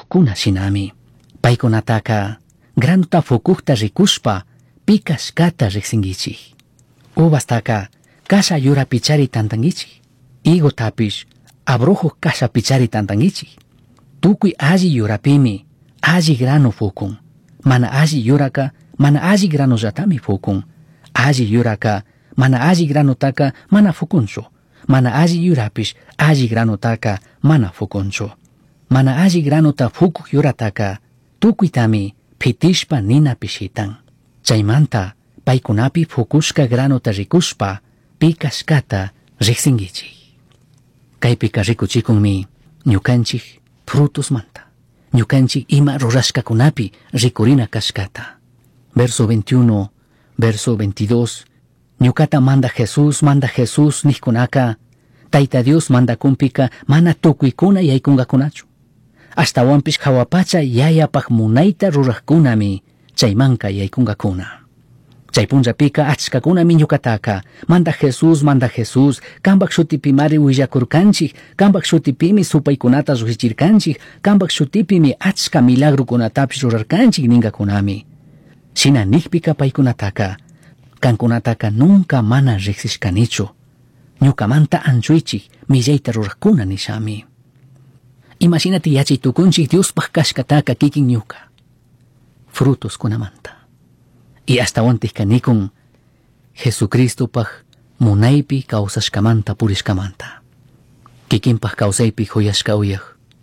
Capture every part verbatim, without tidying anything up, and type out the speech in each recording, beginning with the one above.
kuna shinami. Paykunataka granuta fukuqta rikushpa pikashkata riqsinkichik. Uvastaka kasha yura pichari tantankichik. Higotapish abrojo kasha pichari tantankichik. Tukuy alli yurapimi alli grano fukun. Mana alli yuraka mana alli granollatami fukun. Alli yuraka mana alli granotaka mana fukunchu. Mana alli yurapish alli granotaka mana fukunchu. Mana alli granota fukuq yurataka tukuytami pitishpa nina pishitan. Chaymanta paykunapi fukushka granota rikushpa pikashkata riqsinkichik. Kaypika rikuchikunmi ñukanchik frutusmanta. Ñukanchik ima rurashkakunapi rikurina kashkata. Verso veintiuno, verso veintidós. Ñukata manda Jesús, manda Jesús nijkunaka. Tayta Dios manda kumpika mana tukuykuna yaykungakunachu. Hasta wampish hawapacha yayapaq munayta ruraqkunami chaymanka yaykungakuna. Chay punllapika achkakunami ñukataka manda Jesús, manda Jesús, kambaq shutipimari willakurkanchik, kambaq shutipimi supaykunata lluqsichirkanchik, kambaq shutipimi achka milagrukunatapish rurarkanchik ningakunami. Shina nikpika paykunataka, kankunataka nunca mana riqsishkanichu. Ñukamanta anchuychik millayta ruraqkuna nishami. Imagínate yachitukunchik Diospaq kashkataka kikin ñuka. Frutos kunamanta. Y hasta wantik kanikun Jesucristopaq munaypi kawsashkamanta purishkamanta. Kikinpaq kawsaypi huyashka uyaq.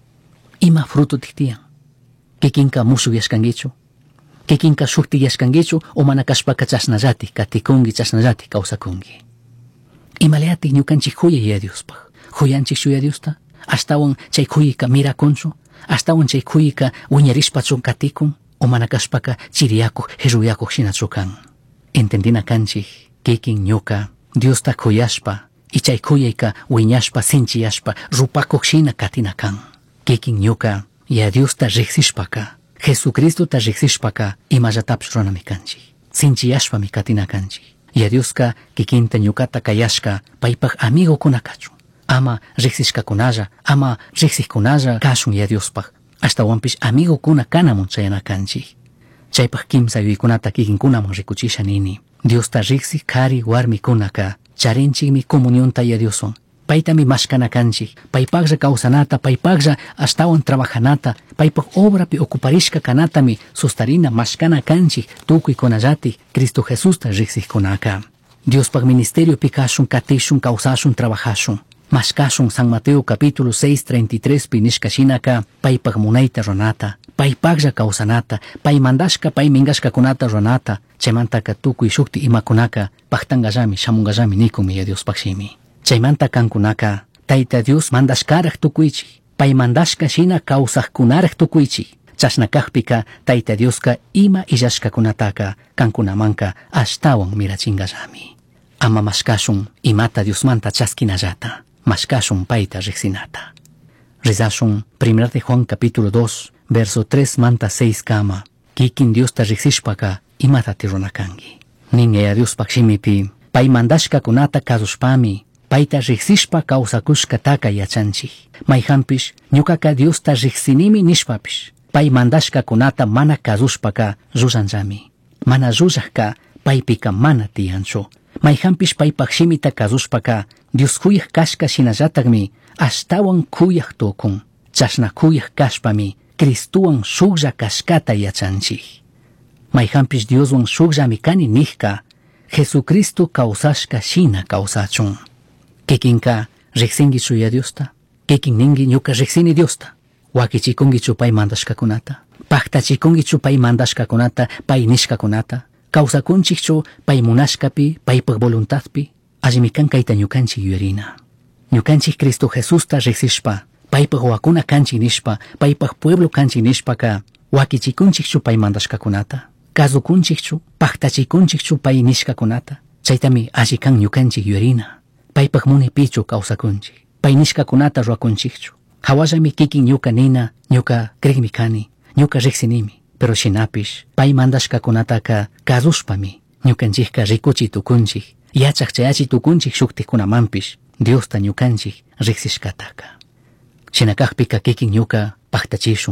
Ima fruto tiktiyan. Kikinka musyuyashkankichu. Kikinka shuktiyashkankichu o mana kashpaka chashnallati katikunki chashnallati kawsakunki. Imaleatik ñukanchik huyay Diospaq. Huyanchik shuya Diosta. Astawan chay kuyika mirakunchu. Astawan chay kuyika wiñarishpachun katikun. O mana kashpaka chiriyakuq hiruyakuq shinachu kan. Entendina kanchik kikin ñuka Diosta kuyashpa y chay kuyayka wiñashpa sinchiyashpa rupakuq shina katina kan. Kikin ñuka ya Diosta riqsishpaka Jesucristota riqsishpaka imallatapish runami kanchik. Sinchiyashpami katina kanchik. Ya Dioska kikinta ñukata kayashka paypaq amigo kunakachu. Ama riqsishkakunalla, ama riqsiqkunalla kashun ya Diospaq. Hasta wampish amigo kuna kanamun chayana kanchik. Chaypaq kimsa yuykunata kikinkunaman rikuchisha nini. Diosta riqsi kari warmi kunaka charinchikmi comunionta ya Dioson. Paytami mashkana kanchik. Paypaqlla kawsanata, paypaqlla astawan trabajanata, paypaq obrapi ocuparishka kanatami sustarina mashkana kanchik tukuykunallati Cristo Jesusta riqsiqkunaka. Diospaq ministerio pikashun, katishun, kawsashun, trabajashun. Mashkashun San Mateo capítulo seis, treinta y tres pi nishkashinaka paypaq munayta runata, paypaqlla kawsanata, pay mandashka pay mingashkakunata runata, chaymantaka tukuy shukti imakunaka paqtangallami shamungallami nikunmi ya Diospaqshimi. Chaymanta kankunaka Tayta Dios mandashkaraq tukuychik, pay mandashka shina kawsaqkunaraq tukuychik. Chashnakaqpika Tayta Dioska ima illashkakunataka kankunamanka ashtawan mirachingallami. Ama mashkashun imata Diosmanta chaskinallata. Mashkashun paita riqsinata. Rizashun primera de Juan capítulo dos, verso tres manta seis kama. Kikin Diosta riqsishpaka imata tirunakangi. Ninga Diospaq shimipi, pay mandashkakunata kazushpami, paita riqsishpa kawsakushkataka yachanchik. Mayhampish, ñukaka Diosta riqsinimi nishpapish, pay mandashkakunata mana kazushpaka llullhanllami. Mana llullaqka paypika mana tiyanchu. Mayhampish paypaq shimita kazushpaka Dios kuyaq kashka shinallatakmi ashtawan kuyaq tukun. Chashna kuyaq kashpami Cristuwan shuklla kashkata yachanchik. Mayhampish Dioswan shukllami kani nijka Jesucristo kawsashka shina kawsachun. Kikinka riqsinkichu ya Diosta. Kikin ningi ñuka riqsini Diosta. Wakichikunkichu pay mandashkakunata. Paqtachikunkichu pay mandashkakunata, pay nishkakunata. Kawsakunchikchu pay munashkapi, paypaq voluntadpi, allimi kan kayta ñukanchik yuyarina. Ñukanchik Cristo Jesusta riqsishpa, paypaq wakuna kanchik nishpa, paypaq pueblo kanchik nishpaka, wakichikunchikchu pay mandashkakunata, kazukunchikchu, paqtachikunchikchu pay nishkakunata, chaytami alli kan ñukanchik yuyarina. Paypaq munipichu kawsakunchik, pay nishkakunata ruakunchikchu. Hawallami kikin ñuka nina, ñuka krigmi kani, ñuka riqsinimi. Pero shinapish, pay mandashkakunataka kazushpami, ñukanchikka rikuchi tukunchik, yachaq chayachi tukunchik shuktikunamampish, Diosta ñukanchik riqsishkataka. Shinakaqpika kikin ñuka paqtachishun,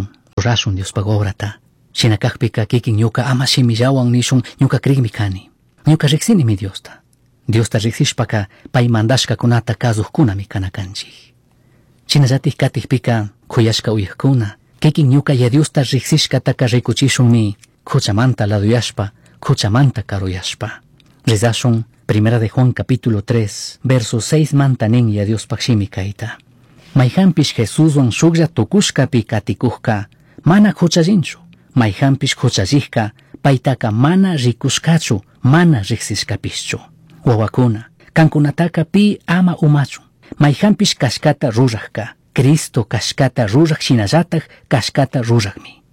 rurashun Dios pagobrata. Shinakakpika kikin ñuka ama shimillawan nishun ñuka krigmi kani. Ñuka riksini mi Diosta. Diosta riksishpaka pay mandashka kunata kazuhkunami kanakanchik. Chinallatik katikpika kuyashka uyakuna. Kikin ñuka ya Diosta riksishkataka rikuchishunmi kuchamanta laduyashpa, kuchamanta karuyashpa. Rizashun Primera de Juan capítulo tres, verso seis mantanin ya Dios pakshimi kaita. Mayhampish Jesúswan shuklla tukushkapi katikuhka, mana kuchallinchu. Mayhampish kuchallihka, paitaka mana rikushkachu, mana riksishkapischu. Wawakuna, kankunataka pi ama umachu. Mayhampish kashkata rurajka, Cristo kashkata ruraj shinallatak kashkata rurajmi.